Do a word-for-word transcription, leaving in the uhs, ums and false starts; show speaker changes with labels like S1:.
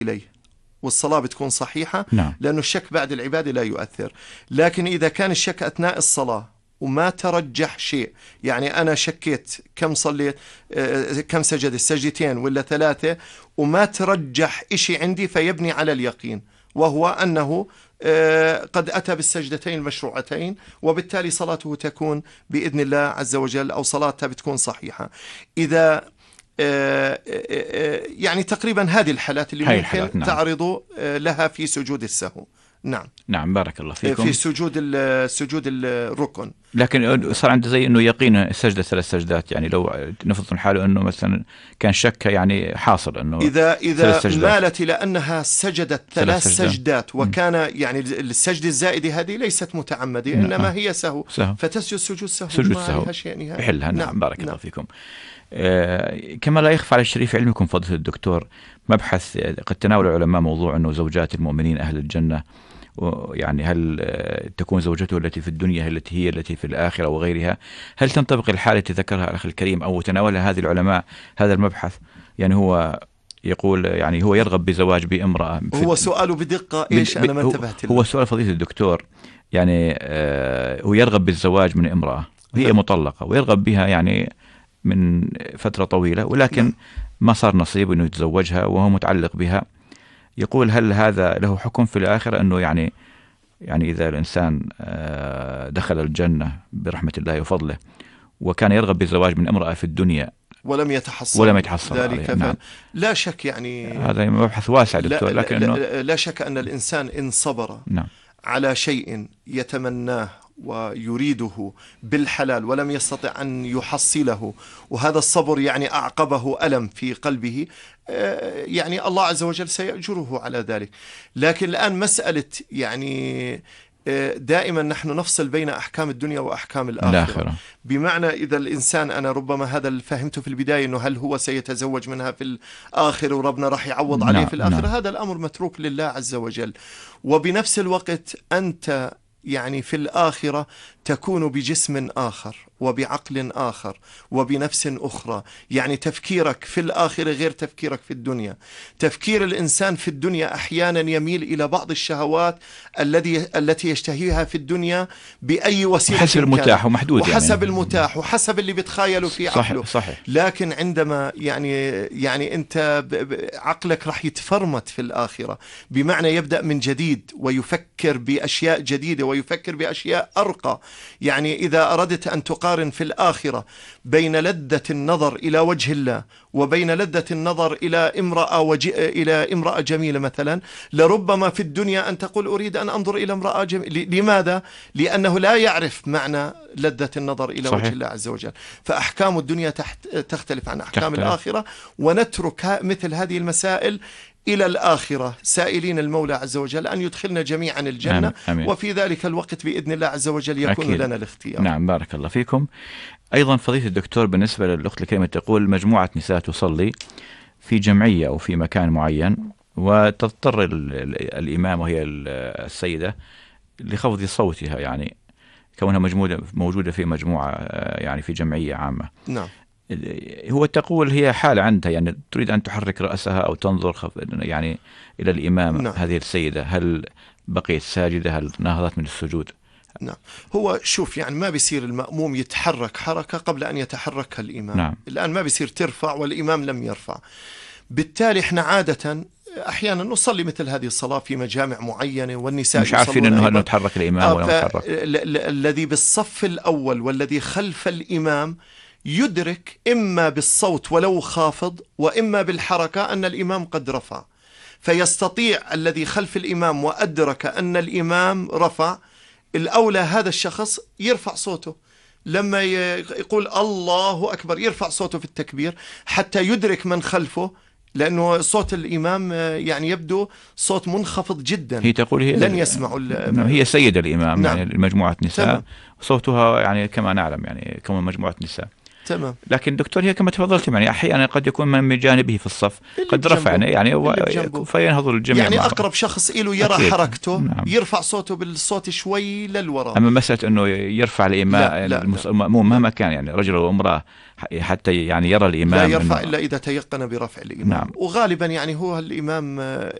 S1: إليه والصلاة بتكون صحيحة.
S2: نعم.
S1: لأنه الشك بعد العبادة لا يؤثر. لكن إذا كان الشك أثناء الصلاة وما ترجح شيء، يعني أنا شكيت كم صليت، كم سجد، السجدتين ولا ثلاثة، وما ترجح إشي عندي، فيبني على اليقين، وهو أنه قد أتى بالسجدتين المشروعتين، وبالتالي صلاته تكون بإذن الله عز وجل، أو صلاتها بتكون صحيحة. إذا يعني تقريبا هذه الحالات اللي ممكن
S2: الحالات. نعم.
S1: تعرض لها في سجود السهو. نعم.
S2: نعم بارك الله فيكم.
S1: في سجود سجود الركن.
S2: لكن صار عنده زي انه يقين السجده ثلاث سجدات، يعني لو نفرض حاله انه مثلا كان شك يعني حاصل انه
S1: اذا اذا مالت الى انها سجدت ثلاث سجدات, سجدات وكان يعني السجده الزائده هذه ليست متعمده انما آه. هي سهو, سهو. فتسجد سجود سهو،
S2: سجود سهو بحلها. نعم. نعم بارك نعم. الله فيكم. آه كما لا يخفى على الشريف علمكم فضيلة الدكتور، مبحث قد تناول العلماء موضوع انه زوجات المؤمنين اهل الجنه، ويعني هل تكون زوجته التي في الدنيا التي هي التي في الآخرة وغيرها، هل تنطبق الحالة التي ذكرها الأخ الكريم أو تناولها هذه العلماء هذا المبحث؟ يعني هو يقول يعني هو يرغب بزواج بامرأة.
S1: هو سؤاله بدقة إيش أنا ما انتبهت له.
S2: هو سؤال فضيلة الدكتور، يعني آه هو يرغب بالزواج من امرأة هي نعم. مطلقة ويرغب بها يعني من فترة طويلة، ولكن نعم. ما صار نصيب إنه يتزوجها وهو متعلق بها. يقول هل هذا له حكم في الآخرة، أنه يعني يعني إذا الإنسان دخل الجنة برحمة الله وفضله وكان يرغب بالزواج من امرأة في الدنيا
S1: ولم يتحصل
S2: ولم يتحصل
S1: ذلك، نعم. لا شك يعني
S2: هذا مبحث واسع دكتور،
S1: لا,
S2: لكن
S1: لا,
S2: إنه
S1: لا, لا شك أن الإنسان إن صبر
S2: نعم.
S1: على شيء يتمناه ويريده بالحلال ولم يستطع أن يحصله، وهذا الصبر يعني أعقبه ألم في قلبه، يعني الله عز وجل سيأجره على ذلك. لكن الآن مسألة يعني دائما نحن نفصل بين أحكام الدنيا وأحكام الآخرة. الآخرة. بمعنى إذا الإنسان، أنا ربما هذا اللي فهمته في البداية، أنه هل هو سيتزوج منها في الآخرة وربنا راح يعوض عليه في الآخرة، هذا الأمر متروك لله عز وجل. وبنفس الوقت أنت يعني في الآخرة تكون بجسم آخر وبعقل آخر وبنفس أخرى، يعني تفكيرك في الآخرة غير تفكيرك في الدنيا. تفكير الإنسان في الدنيا أحيانا يميل إلى بعض الشهوات الذي التي يشتهيها في الدنيا بأي وسيلة،
S2: حسب المتاح ومحدود،
S1: وحسب
S2: يعني.
S1: المتاح وحسب اللي بتخيله في عقله.
S2: صحيح. صحيح.
S1: لكن عندما يعني يعني أنت عقلك راح يتفرمت في الآخرة، بمعنى يبدأ من جديد ويفكر بأشياء جديدة ويفكر بأشياء أرقى. يعني إذا أردت أن تقارن في الآخرة بين لذة النظر إلى وجه الله وبين لذة النظر إلى امرأة وج... إلى امرأة جميلة مثلا، لربما في الدنيا أن تقول أريد أن أنظر إلى امرأة جميلة. لماذا؟ لأنه لا يعرف معنى لذة النظر إلى صحيح. وجه الله عز وجل. فأحكام الدنيا تحت... تختلف عن أحكام تختلف. الآخرة، ونترك مثل هذه المسائل إلى الآخرة سائلين المولى عز وجل أن يدخلنا جميعا الجنة. أمين. وفي ذلك الوقت بإذن الله عز وجل يكون أكيد. لنا الاختيار.
S2: نعم بارك الله فيكم. أيضا فضيلة الدكتور، بالنسبة للأخت الكريمة تقول مجموعة نساء تصلي في جمعية أو في مكان معين، وتضطر الإمام وهي السيدة لخفض صوتها، يعني كونها موجودة موجودة في مجموعة يعني في جمعية عامة.
S1: نعم.
S2: هو تقول هي حالة عندها، يعني تريد أن تحرك رأسها أو تنظر خف... يعني إلى الإمام. نعم. هذه السيدة هل بقيت ساجدة؟ هل نهضت من السجود؟
S1: نعم. هو شوف، يعني ما بيصير المأموم يتحرك حركة قبل أن يتحركها الإمام.
S2: نعم.
S1: الآن ما بيصير ترفع والإمام لم يرفع. بالتالي احنا عادة أحيانا نصلي مثل هذه الصلاة في مجامع معينة والنساء
S2: مش عارفين أنه هل نتحرك الإمام ولا نتحرك.
S1: الذي بالصف الأول والذي خلف الإمام يدرك إما بالصوت ولو خافض وإما بالحركة أن الإمام قد رفع، فيستطيع الذي خلف الإمام وأدرك أن الإمام رفع، الأولى هذا الشخص يرفع صوته لما يقول الله أكبر، يرفع صوته في التكبير حتى يدرك من خلفه، لأنه صوت الإمام يعني يبدو صوت منخفض جدا.
S2: هي تقول هي
S1: لن يسمعوا.
S2: هي سيدة الإمام. نعم. يعني مجموعة نساء.
S1: تمام.
S2: صوتها يعني كما نعلم يعني كما مجموعة نساء.
S1: تمام.
S2: لكن دكتور هي كما تفضلت يعني أحيانا قد يكون من بجانبه في الصف قد رفعنا يعني فينهض الجميع
S1: يعني
S2: معه.
S1: أقرب شخص إله يرى أكيد. حركته نعم. يرفع صوته بالصوت شوي للوراء.
S2: أما مسألة أنه يرفع الإمام المأموم مهما كان يعني رجل وامرأة حتى يعني يرى الإمام
S1: لا يرفع إلا إذا تيقن برفع الإمام. نعم. وغالبا يعني هو الإمام